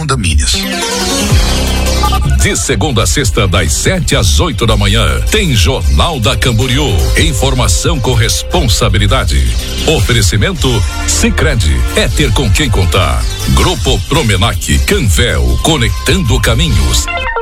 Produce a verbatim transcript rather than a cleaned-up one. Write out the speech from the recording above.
condomínios. De segunda a sexta, das sete às oito da manhã, tem Jornal da Camboriú. Informação com responsabilidade. Oferecimento Sicredi, é ter com quem contar. Grupo Promenac, Canvel, conectando caminhos.